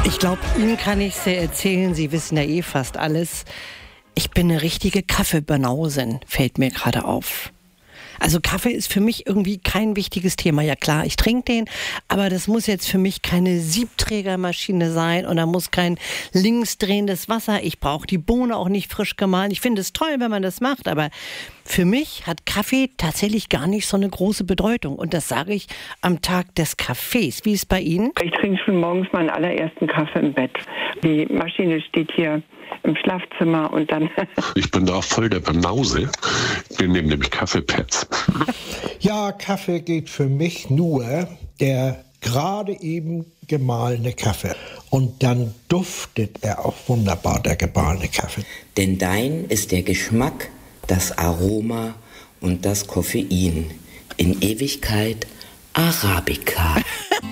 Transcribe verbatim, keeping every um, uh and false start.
Ich glaube, Ihnen kann ich es ja erzählen, Sie wissen ja eh fast alles. Ich bin eine richtige Kaffeebanausin, fällt mir gerade auf. Also Kaffee ist für mich irgendwie kein wichtiges Thema. Ja klar, ich trinke den, aber das muss jetzt für mich keine Siebträgermaschine sein und da muss kein linksdrehendes Wasser. Ich brauche die Bohne auch nicht frisch gemahlen. Ich finde es toll, wenn man das macht, aber für mich hat Kaffee tatsächlich gar nicht so eine große Bedeutung. Und das sage ich am Tag des Kaffees. Wie ist es bei Ihnen? Ich trinke schon morgens meinen allerersten Kaffee im Bett. Die Maschine steht hier im Schlafzimmer und dann... Ich bin da voll der Banause. Wir nehmen nämlich Kaffeepads. Ja, Kaffee geht für mich nur der gerade eben gemahlene Kaffee. Und dann duftet er auch wunderbar, der gemahlene Kaffee. Denn dein ist der Geschmack, das Aroma und das Koffein. In Ewigkeit Arabica.